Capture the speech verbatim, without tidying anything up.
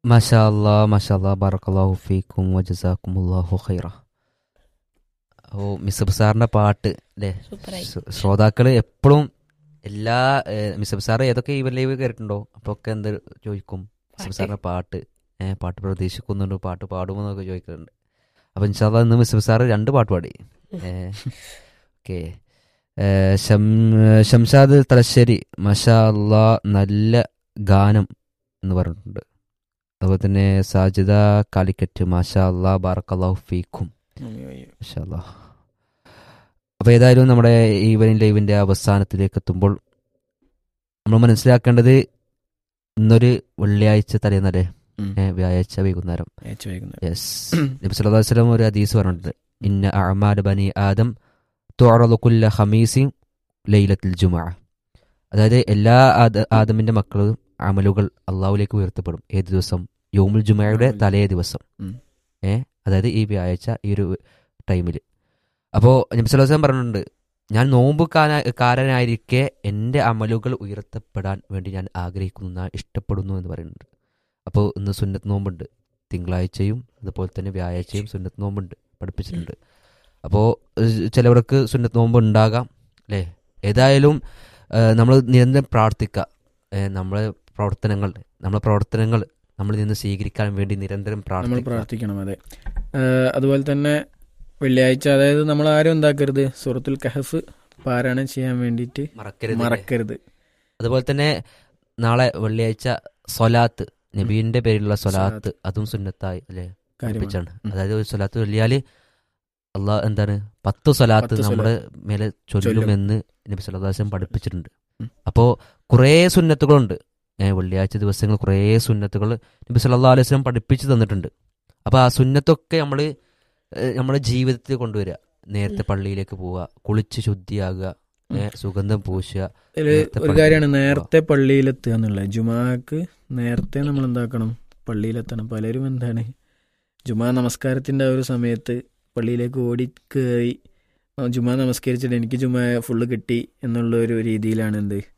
മാഷാ അല്ലാ മാഷാ അല്ലാ ബറക്കല്ലാഹു ഫീക്കും വജസാക്കുമുല്ലാഹു ഖൈറ. ഓ മിസബ് സാറിന്റെ പാട്ട് അല്ലേ? സൂപ്പറായി. ശ്രോതാക്കള് എപ്പോഴും എല്ലാ ഏഹ്, മിസബ് സാറ് ഏതൊക്കെ ഈവൻ ലൈവ് കേട്ടിട്ടുണ്ടോ അപ്പോൾ ഒക്കെ എന്ത് ചോദിക്കും, മിസബ് പാട്ട് സാറിന്റെ പാട്ട് ഏഹ്, പാട്ട് പ്രതീക്ഷിക്കുന്നുണ്ട്, പാട്ട് പാടുമോ എന്നൊക്കെ ചോദിക്കുന്നുണ്ട്. അപ്പോൾ ഇൻഷാ അല്ലാ ഇന്ന് മിസബ് സാറ് രണ്ട് പാട്ട് പാടി. ഓക്കെ. ഷംഷാദ് തലശ്ശേരി മാഷാ അല്ലാ നല്ല ഗാനം എന്ന് പറഞ്ഞിട്ടുണ്ട്. അതുപോലെ തന്നെ സാജിദ കാലിക്കറ്റ് മാഷാ അല്ലാ ബാറക്കല്ലാഹു ഫീക്കും മാഷാ അല്ലാ. അപ്പോൾ ഏതായാലും നമ്മുടെ ഈവനിങ് ലൈവിൻ്റെ അവസാനത്തിലേക്ക് എത്തുമ്പോൾ നമ്മൾ മനസ്സിലാക്കേണ്ടത് ഇന്നൊരു വെള്ളിയാഴ്ച തലേന്നല്ലേ, ഉം. ഏ, വ്യാഴാഴ്ച വൈകുന്നേരം. അയച്ചു വൈകുന്നേരം. യെസ്, നബി സല്ലല്ലാഹു അലൈഹി വസല്ലം ഒരു ഹദീസ് പറഞ്ഞിട്ടുണ്ട്, ഇന്ന അഅമാല ബനി ആദം തുഅറദു കുല്ല ഖമീസിൻ ലൈലത്തുൽ ജുമുഅ. അതായത് എല്ലാ ആദ- ആദമിന്റെ മക്കളും അമലുകൾ അള്ളാഹുലേക്ക് ഉയർത്തപ്പെടും. ഏത് ദിവസം? യൗമുൽ ജുമുഅയുടെ യൗമുൽ തലേ ദിവസം. ഉം. ഏ അതായത് ഈ വ്യാഴാഴ്ച ഈ ഒരു ടൈമിൽ. അപ്പോൾ നബി സല്ലല്ലാഹു അലൈഹി വസല്ലം പറഞ്ഞിട്ടുണ്ട്, ഞാൻ നോമ്പ് കാരനായിരിക്കെ എൻ്റെ അമലുകൾ ഉയർത്തപ്പെടാൻ വേണ്ടി ഞാൻ ആഗ്രഹിക്കുന്ന ഇഷ്ടപ്പെടുന്നു എന്ന് പറയുന്നുണ്ട്. അപ്പോൾ ഇന്ന് സുന്നത്ത് നോമ്പുണ്ട്, തിങ്കളാഴ്ചയും അതുപോലെ തന്നെ വ്യാഴാഴ്ചയും സുന്നത്ത് നോമ്പുണ്ട് പഠിപ്പിച്ചിട്ടുണ്ട്. അപ്പോൾ ചിലവർക്ക് സുന്നത്ത് നോമ്പ് ഉണ്ടാകാം അല്ലേ. ഏതായാലും നമ്മൾ നിരന്തരം പ്രാർത്ഥിക്കുക. ഏഹ്, നമ്മളെ പ്രവർത്തനങ്ങൾ നമ്മളെ പ്രവർത്തനങ്ങൾ നമ്മളിൽ നിന്ന് സ്വീകരിക്കാൻ വേണ്ടി നിരന്തരം നമ്മൾ പ്രാർത്ഥിക്കുക. പ്രാർത്ഥിക്കണം. അതെ. ഏഹ് അതുപോലെ തന്നെ വെള്ളിയാഴ്ച, അതായത് നമ്മൾ ആരും എന്താക്കരുത്, സൂറത്തുൽ കഹഫ് പാരായണം ചെയ്യാൻ വേണ്ടിയിട്ട് മറക്കരുത്. മറക്കരുത്. അതുപോലെ തന്നെ നാളെ വെള്ളിയാഴ്ച സ്വലാത്ത്, നബീന്റെ പേരിലുള്ള സ്വലാത്ത്, സ്വലാത്ത്. അതും സുന്നത്തായി അല്ലേ കാര്യമാണ്. പഠിപ്പിച്ചാണ്. ഉം. അതായത് ഒരു സ്വലാത്ത് ചൊല്ലിയാൽ അള്ളാഹ് എന്താണ് പത്ത് സ്വലാത്ത് പത്ത് നമ്മുടെ സ്വലാത്ത് മേലെ ചൊല്ലും. ചൊല്ലുമെന്ന് നബി സല്ലല്ലാഹു അലൈഹി വസല്ലം പഠിപ്പിച്ചിട്ടുണ്ട്. ഉം. അപ്പോൾ കുറേ സുന്നത്തുകളുണ്ട്. ഏഹ്, വെള്ളിയാഴ്ച ദിവസങ്ങൾ കുറേ സുന്നത്തുകൾ നബി സല്ലല്ലാഹു അലൈഹി വസല്ലം പഠിപ്പിച്ച് തന്നിട്ടുണ്ട്. അപ്പോൾ ആ സുന്നത്തൊക്കെ നമ്മൾ നമ്മുടെ ജീവിതത്തിൽ കൊണ്ടുവരിക. നേരത്തെ പള്ളിയിലേക്ക് പോവുക, കുളിച്ച് ശുദ്ധിയാകുക, ഏഹ്, സുഗന്ധം പൂശുക. ഇതില് നേരത്തെ ഒരു പള്ളിയിലേക്ക് കാര്യമാണ് പോവുക. നേരത്തെ പള്ളിയിലെത്തുക എന്നുള്ളത്. ജുമാക്ക് നേരത്തെ നമ്മൾ എന്താക്കണം, പള്ളിയിലെത്തണം. പലരും എന്താണ്, ജുമാ നമസ്കാരത്തിന്റെ ആ ഒരു സമയത്ത് പള്ളിയിലേക്ക് ഓടി കയറി ജുമാ നമസ്കരിച്ചിട്ട് എനിക്ക് ജുമാ ഫുള്ള് കിട്ടി എന്നുള്ള ഒരു രീതിയിലാണ് എന്ത്